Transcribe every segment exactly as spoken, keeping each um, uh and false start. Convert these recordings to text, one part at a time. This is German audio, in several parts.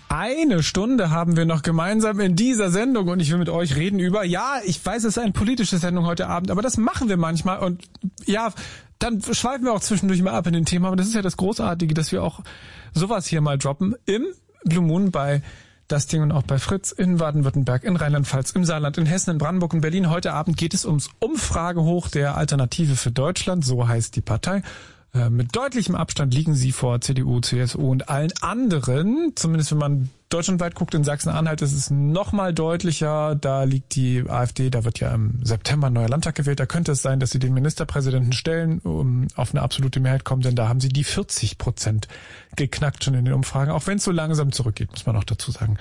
Eine Stunde haben wir noch gemeinsam in dieser Sendung und ich will mit euch reden über, ja, ich weiß, es ist eine politische Sendung heute Abend, aber das machen wir manchmal und ja, dann schweifen wir auch zwischendurch mal ab in den Thema, aber das ist ja das Großartige, dass wir auch sowas hier mal droppen im Blue Moon bei Das Ding und auch bei Fritz in Baden-Württemberg, in Rheinland-Pfalz, im Saarland, in Hessen, in Brandenburg und Berlin. Heute Abend geht es ums Umfragehoch der Alternative für Deutschland, so heißt die Partei. Mit deutlichem Abstand liegen sie vor C D U, C S U und allen anderen. Zumindest wenn man deutschlandweit guckt, in Sachsen-Anhalt ist es noch mal deutlicher. Da liegt die AfD, da wird ja im September ein neuer Landtag gewählt. Da könnte es sein, dass sie den Ministerpräsidenten stellen, um auf eine absolute Mehrheit kommen, denn da haben sie die vierzig Prozent geknackt schon in den Umfragen. Auch wenn es so langsam zurückgeht, muss man auch dazu sagen.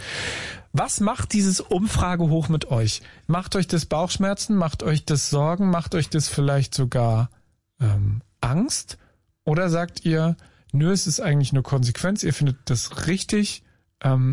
Was macht dieses Umfragehoch mit euch? Macht euch das Bauchschmerzen? Macht euch das Sorgen? Macht euch das vielleicht sogar ähm, Angst? Oder sagt ihr, nö, es ist eigentlich nur Konsequenz, ihr findet das richtig, ähm,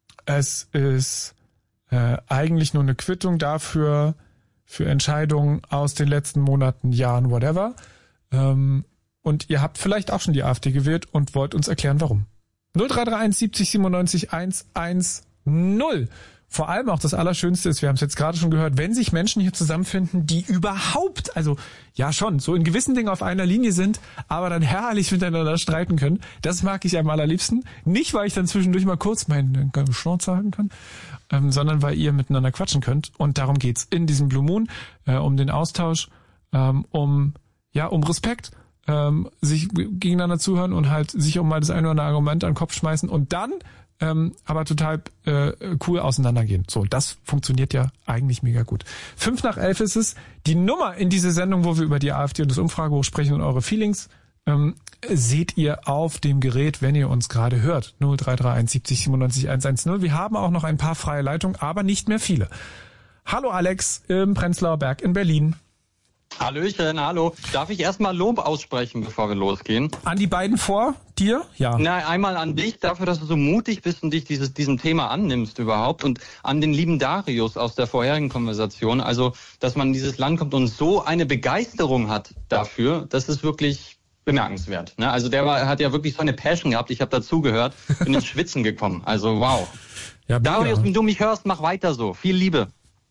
es ist äh, eigentlich nur eine Quittung dafür, für Entscheidungen aus den letzten Monaten, Jahren, whatever. Ähm, und ihr habt vielleicht auch schon die AfD gewählt und wollt uns erklären, warum. null drei drei eins siebzig siebenundneunzig hundertzehn. Vor allem auch das Allerschönste ist, wir haben es jetzt gerade schon gehört, wenn sich Menschen hier zusammenfinden, die überhaupt, also ja schon, so in gewissen Dingen auf einer Linie sind, aber dann herrlich miteinander streiten können, das mag ich am allerliebsten. Nicht, weil ich dann zwischendurch mal kurz meinen Schnauze halten kann, ähm, sondern weil ihr miteinander quatschen könnt. Und darum geht's in diesem Blue Moon, äh, um den Austausch, ähm, um ja um Respekt, ähm, sich gegeneinander zuhören und halt sich um mal das eine oder andere Argument an den Kopf schmeißen und dann Ähm, aber total äh, cool auseinandergehen. So, das funktioniert ja eigentlich mega gut. Fünf nach elf ist es. Die Nummer in diese Sendung, wo wir über die AfD und das Umfragehoch sprechen und eure Feelings, ähm, seht ihr auf dem Gerät, wenn ihr uns gerade hört. null drei drei eins siebzig siebenundneunzig hundertzehn. Wir haben auch noch ein paar freie Leitungen, aber nicht mehr viele. Hallo Alex im Prenzlauer Berg in Berlin. Hallöchen, hallo. Darf ich erstmal Lob aussprechen, bevor wir losgehen? An die beiden vor dir? Ja. Na, einmal an dich, dafür, dass du so mutig bist und dich dieses, diesem Thema annimmst überhaupt. Und an den lieben Darius aus der vorherigen Konversation. Also, dass man in dieses Land kommt und so eine Begeisterung hat dafür, das ist wirklich bemerkenswert. Ne? Also der war, hat ja wirklich so eine Passion gehabt. Ich habe dazugehört, bin ins Schwitzen gekommen. Also wow. Ja, Darius, wenn du mich hörst, mach weiter so. Viel Liebe.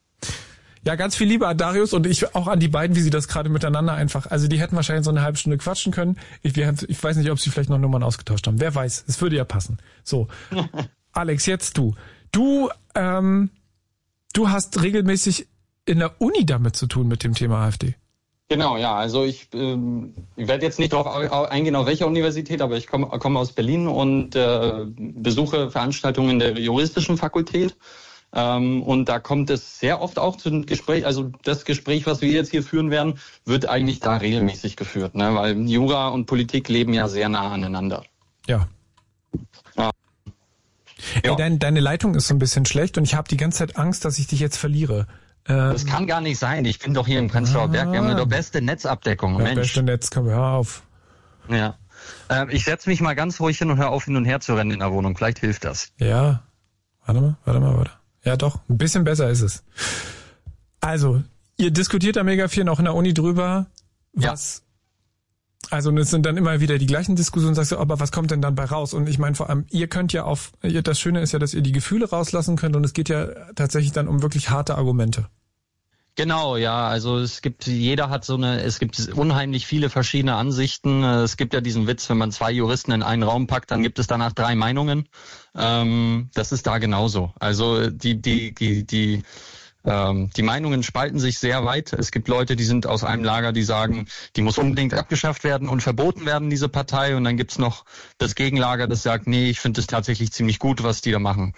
Ja, ganz viel Liebe an Darius und ich auch an die beiden, wie sie das gerade miteinander einfach, also die hätten wahrscheinlich so eine halbe Stunde quatschen können. Ich, wir, ich weiß nicht, ob sie vielleicht noch Nummern ausgetauscht haben. Wer weiß, es würde ja passen. So, Alex, jetzt du. Du, ähm, du hast regelmäßig in der Uni damit zu tun mit dem Thema AfD. Genau, ja, also ich, ähm, ich werde jetzt nicht darauf eingehen, auf welcher Universität, aber ich komme komm aus Berlin und äh, besuche Veranstaltungen in der juristischen Fakultät. Ähm, und da kommt es sehr oft auch zu einem Gespräch, also das Gespräch, was wir jetzt hier führen werden, wird eigentlich da regelmäßig geführt, ne? Weil Jura und Politik leben ja sehr nah aneinander. Ja. Ja. Ey, dein, deine Leitung ist so ein bisschen schlecht und ich habe die ganze Zeit Angst, dass ich dich jetzt verliere. Ähm, das kann gar nicht sein, ich bin doch hier im Prenzlauer Berg, ah, wir haben ja die beste Netzabdeckung, ja, Mensch. Beste Netz, komm, hör auf. Ja. Ähm, ich setze mich mal ganz ruhig hin und hör auf, hin und her zu rennen in der Wohnung, vielleicht hilft das. Ja, warte mal, warte mal, warte. Ja doch, ein bisschen besser ist es. Also, ihr diskutiert da mega viel noch in der Uni drüber, was, ja. Also und es sind dann immer wieder die gleichen Diskussionen, sagst du, aber was kommt denn dann bei raus? Und ich meine vor allem, ihr könnt ja auf, das Schöne ist ja, dass ihr die Gefühle rauslassen könnt und es geht ja tatsächlich dann um wirklich harte Argumente. Genau, ja, also es gibt, jeder hat so eine, es gibt unheimlich viele verschiedene Ansichten. Es gibt ja diesen Witz, wenn man zwei Juristen in einen Raum packt, dann gibt es danach drei Meinungen. Ähm, das ist da genauso. Also die, die, die, die, ähm, die Meinungen spalten sich sehr weit. Es gibt Leute, die sind aus einem Lager, die sagen, die muss unbedingt abgeschafft werden und verboten werden, diese Partei. Und dann gibt's noch das Gegenlager, das sagt, nee, ich finde es tatsächlich ziemlich gut, was die da machen.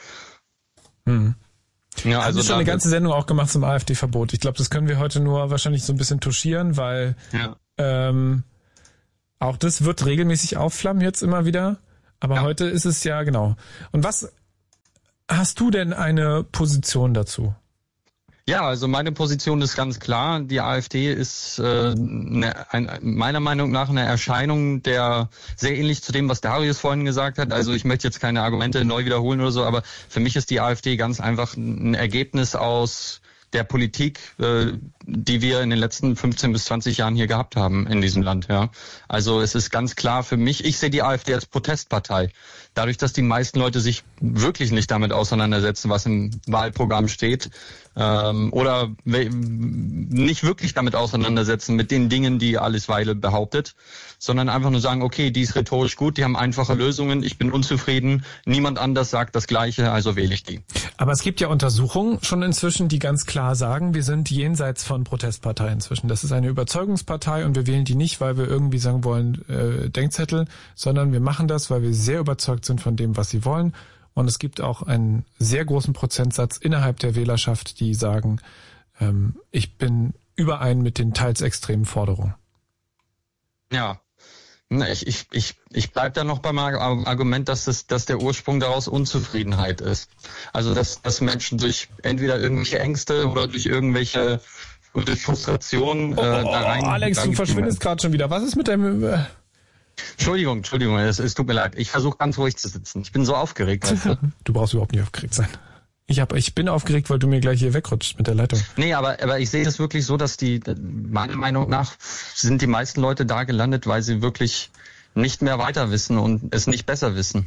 Hm. Ja, also haben wir schon eine ganze Sendung auch gemacht zum AfD-Verbot. Ich glaube, das können wir heute nur wahrscheinlich so ein bisschen touchieren, weil ja. ähm, auch das wird regelmäßig aufflammen jetzt immer wieder. Aber ja. Heute ist es ja genau. Und was hast du denn eine Position dazu? Ja, also meine Position ist ganz klar. Die AfD ist äh, eine, ein, meiner Meinung nach eine Erscheinung, der sehr ähnlich zu dem, was Darius vorhin gesagt hat. Also ich möchte jetzt keine Argumente neu wiederholen oder so, aber für mich ist die AfD ganz einfach ein Ergebnis aus der Politik, äh, die wir in den letzten fünfzehn bis zwanzig Jahren hier gehabt haben in diesem Land. Ja, also es ist ganz klar für mich, ich sehe die AfD als Protestpartei. Dadurch, dass die meisten Leute sich wirklich nicht damit auseinandersetzen, was im Wahlprogramm steht, ähm, oder we- nicht wirklich damit auseinandersetzen mit den Dingen, die Alice Weidel behauptet, sondern einfach nur sagen, okay, die ist rhetorisch gut, die haben einfache Lösungen, ich bin unzufrieden, niemand anders sagt das Gleiche, also wähle ich die. Aber es gibt ja Untersuchungen schon inzwischen, die ganz klar sagen, wir sind jenseits von Protestpartei inzwischen. Das ist eine Überzeugungspartei und wir wählen die nicht, weil wir irgendwie sagen wollen, äh, Denkzettel, sondern wir machen das, weil wir sehr überzeugt sind von dem, was sie wollen. Und es gibt auch einen sehr großen Prozentsatz innerhalb der Wählerschaft, die sagen, ähm, ich bin überein mit den teils extremen Forderungen. Ja. Ich, ich, ich, ich bleibe da noch beim Argument, dass, das, dass der Ursprung daraus Unzufriedenheit ist. Also dass, dass Menschen durch entweder irgendwelche Ängste oder durch irgendwelche durch Frustration äh, oh, da rein... Oh, Alex, du verschwindest gerade schon wieder. Was ist mit deinem... Äh Entschuldigung, Entschuldigung, es, es tut mir leid. Ich versuche ganz ruhig zu sitzen. Ich bin so aufgeregt. Weißt du? Du brauchst überhaupt nicht aufgeregt sein. Ich, hab, ich bin aufgeregt, weil du mir gleich hier wegrutscht mit der Leitung. Nee, aber, aber ich sehe das wirklich so, dass die, meiner Meinung nach, sind die meisten Leute da gelandet, weil sie wirklich nicht mehr weiter wissen und es nicht besser wissen.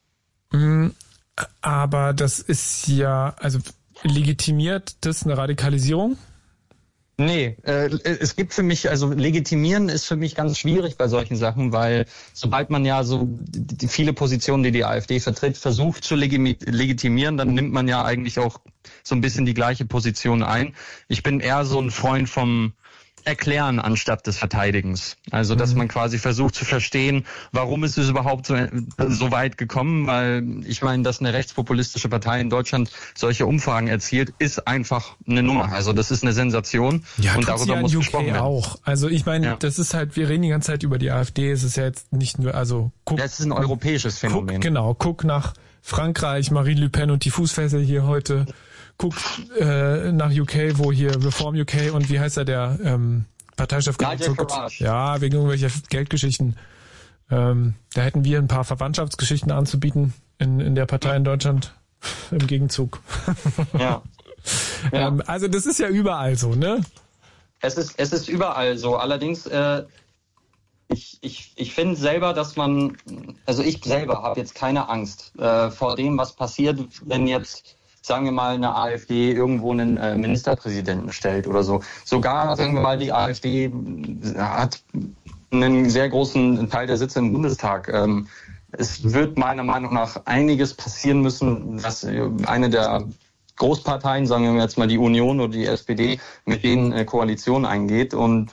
Aber das ist ja, also legitimiert das eine Radikalisierung? Nee, äh, es gibt für mich, also legitimieren ist für mich ganz schwierig bei solchen Sachen, weil sobald man ja so die viele Positionen, die die AfD vertritt, versucht zu legitimieren, dann nimmt man ja eigentlich auch so ein bisschen die gleiche Position ein. Ich bin eher so ein Freund vom Erklären anstatt des Verteidigens. Also, dass man quasi versucht zu verstehen, warum ist es überhaupt so, so weit gekommen, weil ich meine, dass eine rechtspopulistische Partei in Deutschland solche Umfragen erzielt, ist einfach eine Nummer. Also, das ist eine Sensation ja, und darüber ja muss U K gesprochen werden. Auch. Also, ich meine, ja. das ist halt, wir reden die ganze Zeit über die AfD, es ist ja jetzt nicht nur, also, guck. Das ist ein europäisches Phänomen. Guck, genau, guck nach Frankreich, Marine Le Pen und die Fußfessel hier heute. Guck äh, nach U K, wo hier Reform U K und wie heißt er, der ähm, Parteichef zurück. Ja, wegen irgendwelcher Geldgeschichten. Ähm, da hätten wir ein paar Verwandtschaftsgeschichten anzubieten in, in der Partei in Deutschland im Gegenzug. Ja. ja. ähm, also das ist ja überall so, ne? Es ist, es ist überall so. Allerdings, äh, ich, ich, ich finde selber, dass man, also ich selber habe jetzt keine Angst äh, vor dem, was passiert, wenn jetzt, sagen wir mal, eine AfD irgendwo einen äh, Ministerpräsidenten stellt oder so. Sogar, sagen wir mal, die AfD hat einen sehr großen Teil der Sitze im Bundestag. Ähm, es wird meiner Meinung nach einiges passieren müssen, dass eine der Großparteien, sagen wir jetzt mal die Union oder die S P D, mit denen äh, Koalition eingeht. Und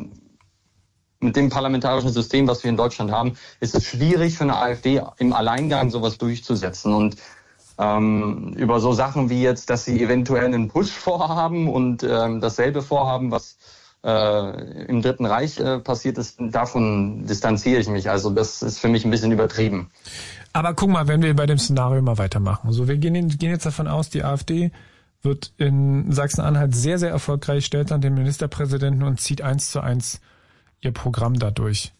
mit dem parlamentarischen System, was wir in Deutschland haben, ist es schwierig für eine AfD im Alleingang sowas durchzusetzen. Und ähm, über so Sachen wie jetzt, dass sie eventuell einen Push vorhaben und ähm, dasselbe vorhaben, was äh, im Dritten Reich äh, passiert ist, davon distanziere ich mich. Also das ist für mich ein bisschen übertrieben. Aber guck mal, wenn wir bei dem Szenario mal weitermachen. So, wir gehen, gehen jetzt davon aus, die AfD wird in Sachsen-Anhalt sehr, sehr erfolgreich, stellt dann den Ministerpräsidenten und zieht eins zu eins ihr Programm dadurch.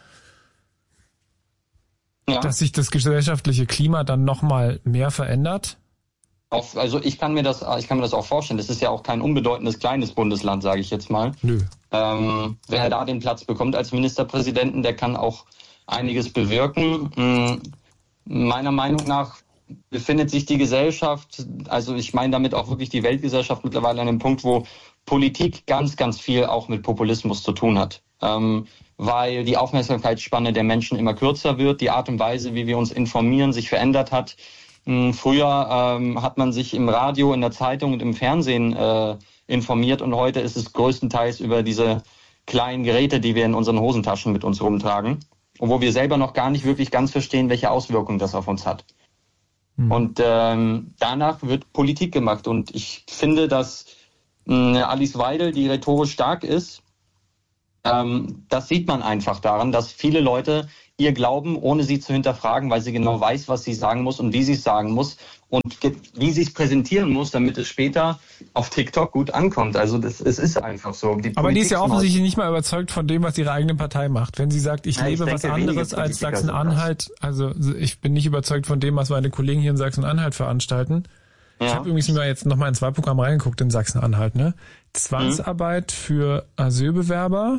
Ja. Dass sich das gesellschaftliche Klima dann nochmal mehr verändert? Auf, also ich kann mir das, ich kann mir das auch vorstellen. Das ist ja auch kein unbedeutendes kleines Bundesland, sage ich jetzt mal. Nö. Ähm, wer da den Platz bekommt als Ministerpräsidenten, der kann auch einiges bewirken. Hm, meiner Meinung nach befindet sich die Gesellschaft, also ich meine damit auch wirklich die Weltgesellschaft mittlerweile an einem Punkt, wo Politik ganz, ganz viel auch mit Populismus zu tun hat. Ähm, weil die Aufmerksamkeitsspanne der Menschen immer kürzer wird, die Art und Weise, wie wir uns informieren, sich verändert hat. Ähm, früher ähm, hat man sich im Radio, in der Zeitung und im Fernsehen äh, informiert und heute ist es größtenteils über diese kleinen Geräte, die wir in unseren Hosentaschen mit uns rumtragen und wo wir selber noch gar nicht wirklich ganz verstehen, welche Auswirkungen das auf uns hat. Mhm. Und ähm, danach wird Politik gemacht und ich finde, dass mh, Alice Weidel, die rhetorisch stark ist, Ähm, das sieht man einfach daran, dass viele Leute ihr glauben, ohne sie zu hinterfragen, weil sie genau weiß, was sie sagen muss und wie sie es sagen muss und wie sie es präsentieren muss, damit es später auf TikTok gut ankommt. Also das, es ist einfach so. Die Aber Politik die ist ja offensichtlich nicht mal überzeugt von dem, was ihre eigene Partei macht. Wenn sie sagt, ich ja, lebe ich was anderes als Sachsen-Anhalt, also ich bin nicht überzeugt von dem, was meine Kollegen hier in Sachsen-Anhalt veranstalten, Ja. Ich habe übrigens mal jetzt nochmal ins Wahlprogramm reingeguckt in Sachsen-Anhalt, ne? Zwangsarbeit hm. für Asylbewerber,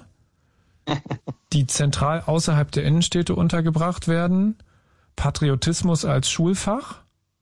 die zentral außerhalb der Innenstädte untergebracht werden, Patriotismus als Schulfach.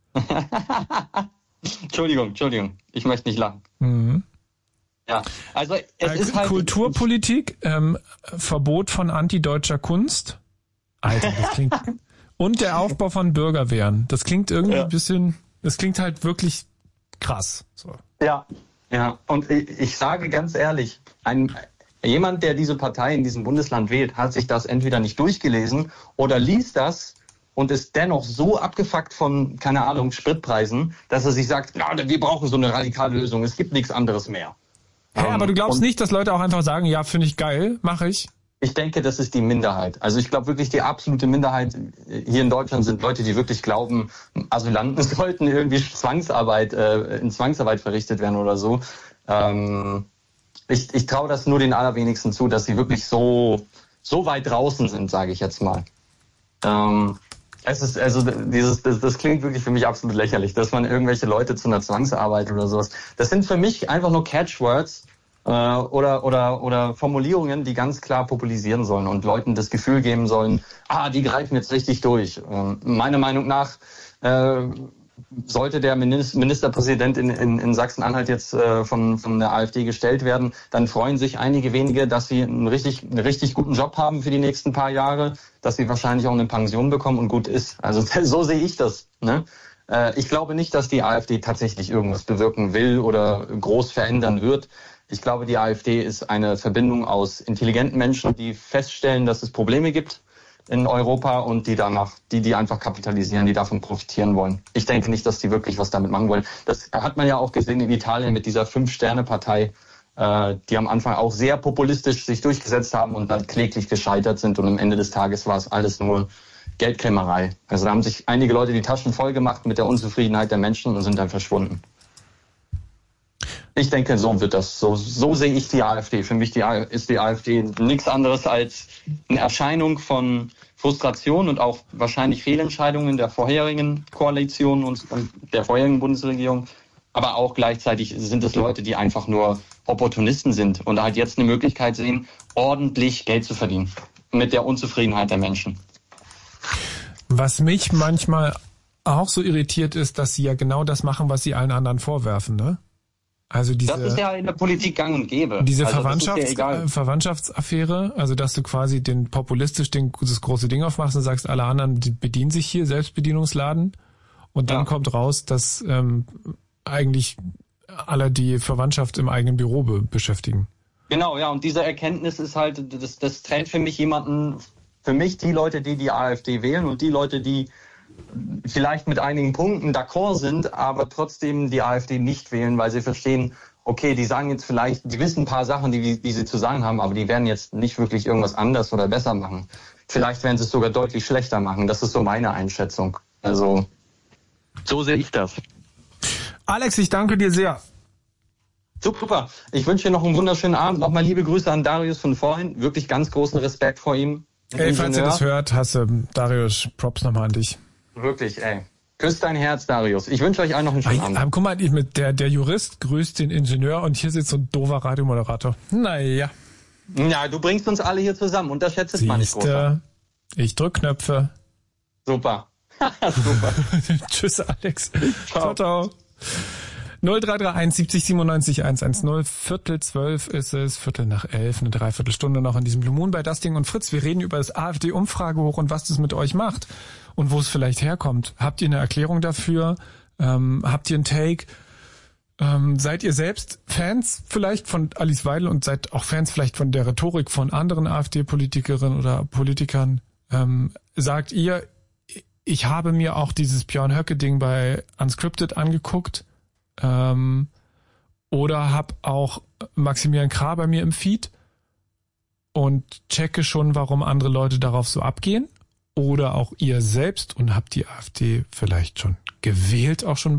Entschuldigung, Entschuldigung, ich möchte nicht lachen. Mhm. Ja, also es äh, ist halt Kulturpolitik, ähm, Verbot von antideutscher Kunst. Alter, das klingt... Und der Aufbau von Bürgerwehren. Das klingt irgendwie ja. ein bisschen... Das klingt halt wirklich krass. So. Ja, ja. Und ich, ich sage ganz ehrlich, ein, jemand, der diese Partei in diesem Bundesland wählt, hat sich das entweder nicht durchgelesen oder liest das und ist dennoch so abgefuckt von, keine Ahnung, Spritpreisen, dass er sich sagt, na, wir brauchen so eine radikale Lösung, es gibt nichts anderes mehr. Hey, um, aber du glaubst nicht, dass Leute auch einfach sagen, ja, finde ich geil, mache ich? Ich denke, das ist die Minderheit. Also ich glaube wirklich, die absolute Minderheit hier in Deutschland sind Leute, die wirklich glauben, Asylanten sollten irgendwie Zwangsarbeit, äh, in Zwangsarbeit verrichtet werden oder so. Ähm, ich ich traue das nur den allerwenigsten zu, dass sie wirklich so so weit draußen sind, sage ich jetzt mal. Ähm, es ist also dieses das, das klingt wirklich für mich absolut lächerlich, dass man irgendwelche Leute zu einer Zwangsarbeit oder sowas. Das sind für mich einfach nur Catchwords. Oder, oder, oder Formulierungen, die ganz klar populisieren sollen und Leuten das Gefühl geben sollen, ah, die greifen jetzt richtig durch. Meiner Meinung nach äh, sollte der Ministerpräsident in, in, in Sachsen-Anhalt jetzt äh, von, von der AfD gestellt werden, dann freuen sich einige wenige, dass sie einen richtig, einen richtig guten Job haben für die nächsten paar Jahre, dass sie wahrscheinlich auch eine Pension bekommen und gut ist. Also so sehe ich das, ne? Äh, ich glaube nicht, dass die AfD tatsächlich irgendwas bewirken will oder groß verändern wird. Ich glaube, die AfD ist eine Verbindung aus intelligenten Menschen, die feststellen, dass es Probleme gibt in Europa und die danach, die die einfach kapitalisieren, die davon profitieren wollen. Ich denke nicht, dass die wirklich was damit machen wollen. Das hat man ja auch gesehen in Italien mit dieser Fünf-Sterne-Partei, äh, die am Anfang auch sehr populistisch sich durchgesetzt haben und dann kläglich gescheitert sind. Und am Ende des Tages war es alles nur Geldkrämerei. Also da haben sich einige Leute die Taschen voll gemacht mit der Unzufriedenheit der Menschen und sind dann verschwunden. Ich denke, so wird das. So, so sehe ich die AfD. Für mich die, ist die AfD nichts anderes als eine Erscheinung von Frustration und auch wahrscheinlich Fehlentscheidungen der vorherigen Koalition und der vorherigen Bundesregierung. Aber auch gleichzeitig sind es Leute, die einfach nur Opportunisten sind und halt jetzt eine Möglichkeit sehen, ordentlich Geld zu verdienen mit der Unzufriedenheit der Menschen. Was mich manchmal auch so irritiert ist, dass sie ja genau das machen, was sie allen anderen vorwerfen, ne? Also diese, das ist ja in der Politik gang und gäbe. Diese also Verwandtschafts- ja Verwandtschaftsaffäre, also dass du quasi den populistisch den, das große Ding aufmachst und sagst, alle anderen die bedienen sich hier, Selbstbedienungsladen. Und dann ja. kommt raus, dass ähm, eigentlich alle die Verwandtschaft im eigenen Büro be- beschäftigen. Genau, ja. Und diese Erkenntnis ist halt, das, das trennt für mich jemanden, für mich die Leute, die die AfD wählen und die Leute, die vielleicht mit einigen Punkten d'accord sind, aber trotzdem die AfD nicht wählen, weil sie verstehen, okay, die sagen jetzt vielleicht, die wissen ein paar Sachen, die, die sie zu sagen haben, aber die werden jetzt nicht wirklich irgendwas anders oder besser machen. Vielleicht werden sie es sogar deutlich schlechter machen. Das ist so meine Einschätzung. Also, so sehe ich das. Alex, ich danke dir sehr. Super. Ich wünsche dir noch einen wunderschönen Abend. Nochmal liebe Grüße an Darius von vorhin. Wirklich ganz großen Respekt vor ihm. Ey, falls ihr das hört, hast du Darius, Props nochmal an dich. Wirklich, ey. Küsst dein Herz, Darius. Ich wünsche euch allen noch einen schönen Abend. Aber guck mal, mit der, der Jurist grüßt den Ingenieur und hier sitzt so ein doofer Radiomoderator. Naja. Ja, du bringst uns alle hier zusammen. Unterschätzt es mal nicht groß. Ich drück Knöpfe. Super. Super. Tschüss, Alex. Ciao, ciao. ciao. null drei drei eins siebzig siebenundneunzig hundertzehn, Viertel zwölf ist es, Viertel nach elf, eine Dreiviertelstunde noch in diesem Blue Moon bei Dustin und Fritz. Wir reden über das AfD-Umfragehoch und was das mit euch macht und wo es vielleicht herkommt. Habt ihr eine Erklärung dafür? Ähm, habt ihr einen Take? Ähm, seid ihr selbst Fans vielleicht von Alice Weidel und seid auch Fans vielleicht von der Rhetorik von anderen AfD-Politikerinnen oder Politikern? Ähm, sagt ihr, ich habe mir auch dieses Björn Höcke-Ding bei Unscripted angeguckt, Ähm, oder hab auch Maximilian Krah bei mir im Feed und checke schon, warum andere Leute darauf so abgehen. Oder auch ihr selbst und habt die AfD vielleicht schon gewählt, auch schon